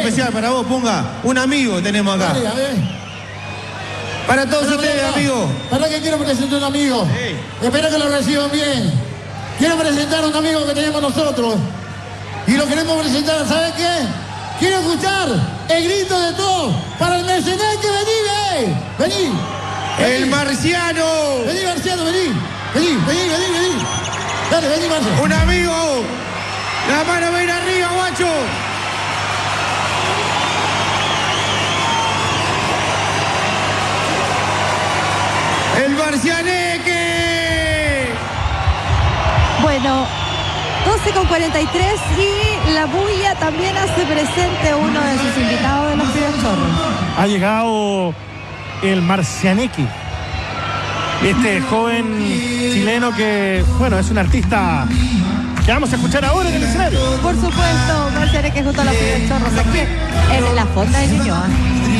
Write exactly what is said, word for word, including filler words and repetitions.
especial para vos, Punga. Un amigo tenemos acá. Dale, a ver. Para todos Pero, ustedes, pero, amigos. ¿Para qué quiero presentar a un amigo? Sí. Espero que lo reciban bien. Quiero presentar a un amigo que tenemos nosotros. Y lo queremos presentar, ¿sabes qué? Quiero escuchar el grito de todos para el mercenario. Vení, ve. Vení. El marciano. Vení, Marciano, vení. Vení, vení, vení, vení. Dale, vení, Marciano. Un amigo. La mano va a ir arriba, guacho. El marcianeque. Bueno, doce con cuarenta y tres y la bulla también hace presente uno de sus invitados de los Pibes Chorros. Ha llegado el Marcianeque, este joven chileno que, bueno, es un artista que vamos a escuchar ahora en el escenario. Por supuesto, Marcianeque junto a los Pibes Chorros aquí en la Fonda de Ñuñoa.